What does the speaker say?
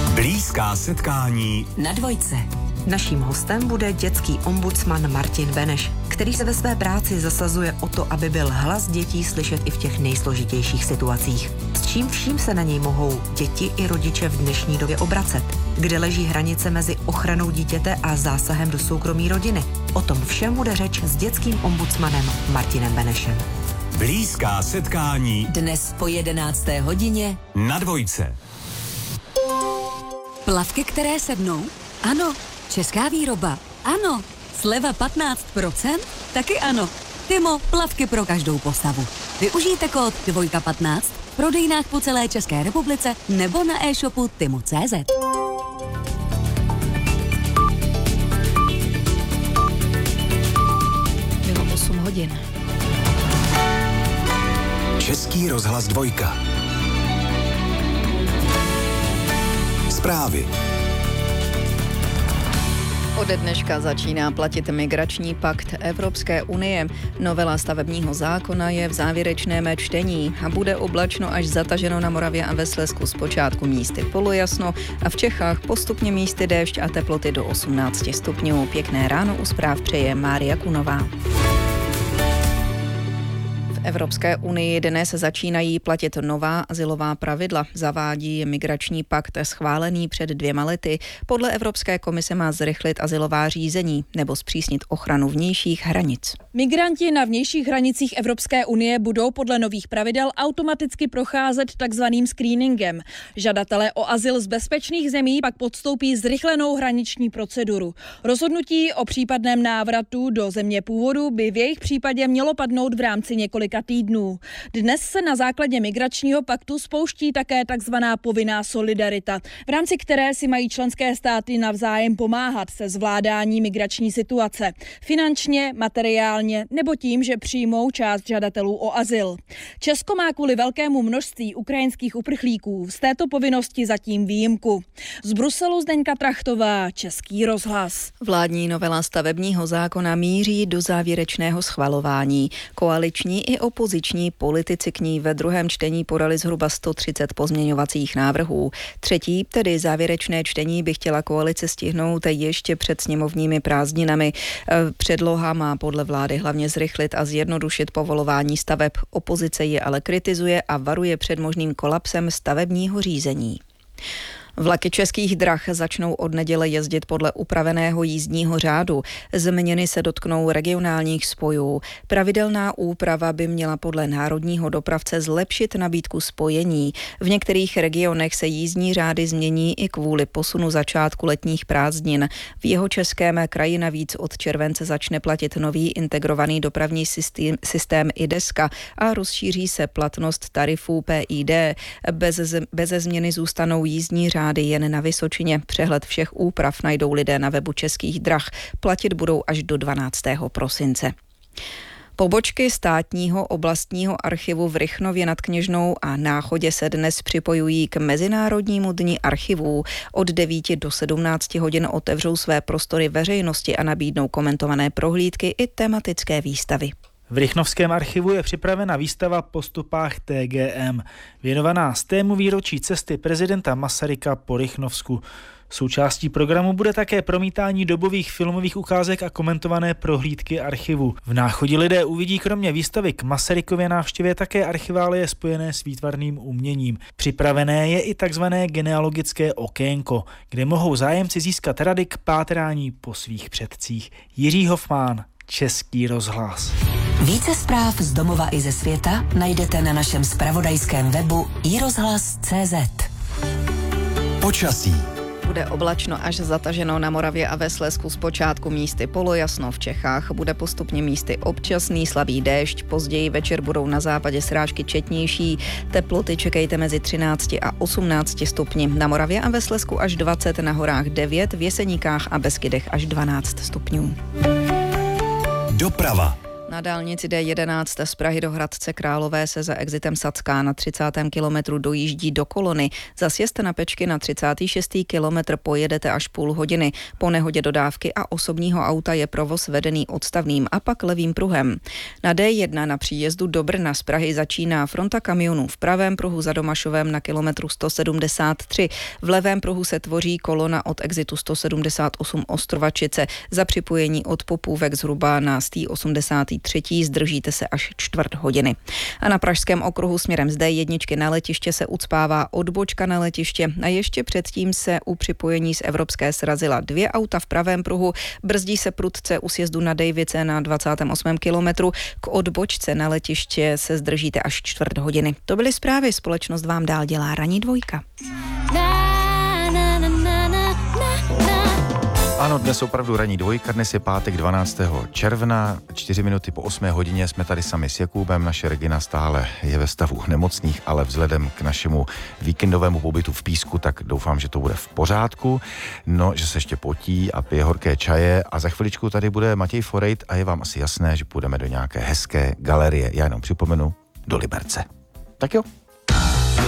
Blízká setkání na Dvojce. Naším hostem bude dětský ombudsman Martin Beneš, který se ve své práci zasazuje o to, aby byl hlas dětí slyšet i v těch nejsložitějších situacích. S čím vším se na něj mohou děti i rodiče v dnešní době obracet? Kde leží hranice mezi ochranou dítěte a zásahem do soukromí rodiny? O tom všem bude řeč s dětským ombudsmanem Martinem Benešem. Blízká setkání Dnes po 11. hodině na Dvojce. Plavky, které sednou? Ano. Česká výroba? Ano. Sleva 15%? Taky ano. Tymo, plavky pro každou postavu. Využijte kód DVOJKA15 v prodejnách po celé České republice nebo na e-shopu tymo.cz. Bylo 8 hodin. Český rozhlas Dvojka. Zprávy. Ode dneška začíná platit migrační pakt Evropské unie. Novela stavebního zákona je v závěrečném čtení a bude oblačno až zataženo na Moravě a ve Slezsku zpočátku místy polojasno a v Čechách postupně místy déšť a teploty do 18 stupňů. Pěkné ráno u zpráv přeje Mária Kunová. V Evropské unii dnes začínají platit nová azylová pravidla. Zavádí migrační pakt schválený před 2 lety. Podle Evropské komise má zrychlit azylová řízení nebo zpřísnit ochranu vnějších hranic. Migranti na vnějších hranicích Evropské unie budou podle nových pravidel automaticky procházet takzvaným screeningem. Žadatelé o azyl z bezpečných zemí pak podstoupí zrychlenou hraniční proceduru. Rozhodnutí o případném návratu do země původu by v jejich případě mělo padnout v rámci několika týdnů. Dnes se na základě migračního paktu spouští také takzvaná povinná solidarita, v rámci které si mají členské státy navzájem pomáhat se zvládání migrační situace. Finančně, materiálně nebo tím, že přijmou část žadatelů o azyl. Česko má kvůli velkému množství ukrajinských uprchlíků z této povinnosti zatím výjimku. Z Bruselu Zdeňka Trachtová, Český rozhlas. Vládní novela stavebního zákona míří do závěrečného schvalování. Koaliční i opoziční politici k ní ve druhém čtení podali zhruba 130 pozměňovacích návrhů. Třetí, tedy závěrečné čtení, by chtěla koalice stihnout ještě před sněmovními prázdninami. Předloha má podle vlády hlavně zrychlit a zjednodušit povolování staveb. Opozice je ale kritizuje a varuje před možným kolapsem stavebního řízení. Vlaky Českých drah začnou od neděle jezdit podle upraveného jízdního řádu. Změny se dotknou regionálních spojů. Pravidelná úprava by měla podle národního dopravce zlepšit nabídku spojení. V některých regionech se jízdní řády změní i kvůli posunu začátku letních prázdnin. V Jihočeském kraji navíc od července začne platit nový integrovaný dopravní systém IDESKA a rozšíří se platnost tarifů PID. Beze změny zůstanou jízdní řády jen na Vysočině. Přehled všech úprav najdou lidé na webu Českých drah. Platit budou až do 12. prosince. Pobočky státního oblastního archivu v Rychnově nad Kněžnou a Náchodě se dnes připojují k Mezinárodnímu dni archivů. Od 9 do 17 hodin otevřou své prostory veřejnosti a nabídnou komentované prohlídky i tematické výstavy. V Rychnovském archivu je připravena výstava po stopách TGM, věnovaná 100. výročí cesty prezidenta Masaryka po Rychnovsku. Součástí programu bude také promítání dobových filmových ukázek a komentované prohlídky archivu. V Náchodě lidé uvidí kromě výstavy k Masarykově návštěvě také archiválie spojené s výtvarným uměním. Připravené je i takzvané genealogické okénko, kde mohou zájemci získat rady k pátrání po svých předcích. Jiří Hofmán, Český rozhlas. Více zpráv z domova i ze světa najdete na našem zpravodajském webu iRozhlas.cz. Počasí. Bude oblačno až zataženo na Moravě a ve Slezsku zpočátku místy polojasno. V Čechách bude postupně místy občasný slabý déšť, později večer budou na západě srážky četnější. Teploty čekejte mezi 13 a 18 stupni. Na Moravě a ve Slezsku až 20, na horách 9, v Jeseníkách a Beskydech až 12 stupňů. Doprava. Na dálnici D11 z Prahy do Hradce Králové se za exitem Sacká na 30. kilometru dojíždí do kolony. Za sjezd na Pečky na 36. kilometr pojedete až půl hodiny. Po nehodě dodávky a osobního auta je provoz vedený odstavným a pak levým pruhem. Na D1 na příjezdu do Brna z Prahy začíná fronta kamionů v pravém pruhu za Domašovem na kilometru 173. V levém pruhu se tvoří kolona od exitu 178 Ostrovačice. Za připojení od Popůvek zhruba na 183. zdržíte se až čtvrt hodiny. A na Pražském okruhu směrem z D1 na letiště se ucpává odbočka na letiště a ještě předtím se u připojení z Evropské srazila 2 auta v pravém pruhu, brzdí se prudce u sjezdu na Dejvice na 28. kilometru, k odbočce na letiště se zdržíte až čtvrt hodiny. To byly zprávy, společnost vám dál dělá ranní dvojka. Ano, dnes opravdu ranní dvojka, dnes je pátek 12. června, 4 minuty po 8 hodině jsme tady sami s Jakubem, naše Regina stále je ve stavu nemocných, ale vzhledem k našemu víkendovému pobytu v Písku, tak doufám, že to bude v pořádku, no, že se ještě potí a pije horké čaje a za chviličku tady bude Matěj Forejt a je vám asi jasné, že půjdeme do nějaké hezké galerie, já jenom připomenu, do Liberce. Tak jo.